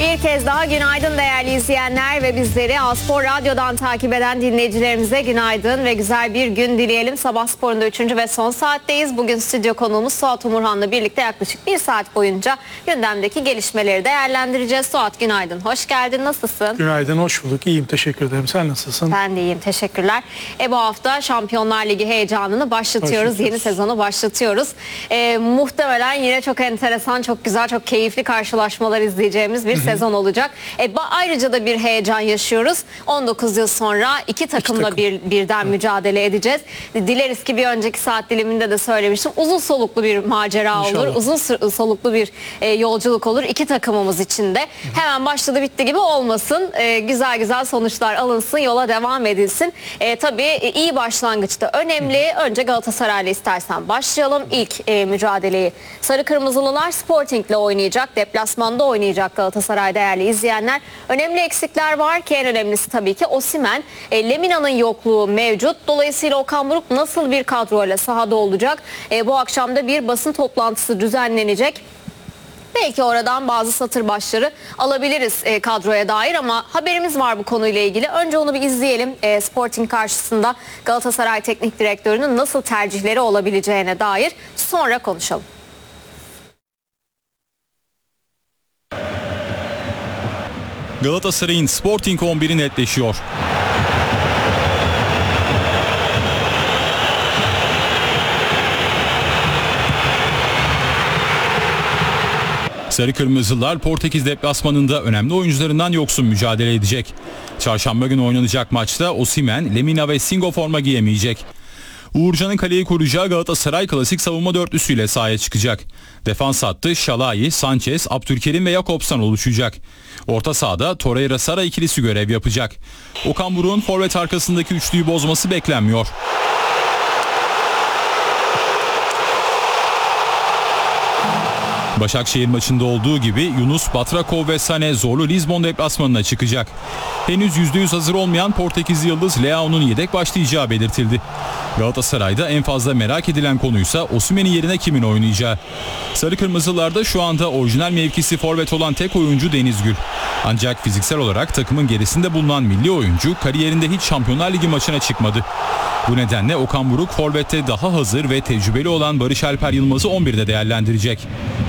Bir kez daha günaydın değerli izleyenler ve bizleri A-Spor Radyo'dan takip eden dinleyicilerimize günaydın ve güzel bir gün dileyelim. Sabah sporunda 3. ve son saatteyiz. Bugün stüdyo konuğumuz Suat Umurhan'la birlikte yaklaşık 1 saat boyunca gündemdeki gelişmeleri değerlendireceğiz. Suat günaydın, hoş geldin, nasılsın? Günaydın, hoş bulduk. İyiyim, teşekkür ederim. Sen nasılsın? Ben de iyiyim, teşekkürler. Bu hafta Şampiyonlar Ligi heyecanını başlatıyoruz. Yeni sezonu başlatıyoruz. Muhtemelen yine çok enteresan, çok güzel, çok keyifli karşılaşmalar izleyeceğimiz bir sezon olacak. Ayrıca da bir heyecan yaşıyoruz. 19 yıl sonra iki takımla birden mücadele edeceğiz. Dileriz ki bir önceki saat diliminde de söylemiştim. Uzun soluklu bir macera olur. Uzun soluklu bir yolculuk olur. İki takımımız için de. Hemen başladı bitti gibi olmasın. Güzel güzel sonuçlar alınsın. Yola devam edilsin. Tabii iyi başlangıçta önemli. Önce Galatasaray'la istersen başlayalım. İlk mücadeleyi Sarı Kırmızılılar Sporting'le oynayacak. Deplasmanda oynayacak Galatasaray değerli izleyenler. Önemli eksikler var ki en önemlisi tabii ki Osimhen. Lemina'nın yokluğu mevcut. Dolayısıyla Okan Buruk nasıl bir kadroyla sahada olacak? Bu akşam da bir basın toplantısı düzenlenecek. Belki oradan bazı satır başları alabiliriz kadroya dair ama haberimiz var bu konuyla ilgili. Önce onu bir izleyelim. Sporting karşısında Galatasaray Teknik Direktörü'nün nasıl tercihleri olabileceğine dair sonra konuşalım. Galatasaray'ın Sporting 11'i netleşiyor. Sarı Kırmızılar Portekiz deplasmanında önemli oyuncularından yoksun mücadele edecek. Çarşamba günü oynanacak maçta Osimhen, Lemina ve Singo forma giyemeyecek. Uğurcan'ın kaleyi kuracağı Galatasaray klasik savunma dörtlüsüyle sahaya çıkacak. Defans hattı Şalai, Sanchez, Abdülkerim ve Jakobsen oluşacak. Orta sahada Torreira-Sara ikilisi görev yapacak. Okan Buruk'un forvet arkasındaki üçlüyü bozması beklenmiyor. Başakşehir maçında olduğu gibi Yunus, Batrakov ve Sané zorlu Lizbon deplasmanına çıkacak. Henüz %100 hazır olmayan Portekizli yıldız Leao'nun yedek başlayacağı belirtildi. Galatasaray'da en fazla merak edilen konuysa Osimhen'in yerine kimin oynayacağı. Sarı Kırmızılarda şu anda orijinal mevkisi forvet olan tek oyuncu Deniz Gül. Ancak fiziksel olarak takımın gerisinde bulunan milli oyuncu kariyerinde hiç Şampiyonlar Ligi maçına çıkmadı. Bu nedenle Okan Buruk forvette daha hazır ve tecrübeli olan Barış Alper Yılmaz'ı 11'de değerlendirecek.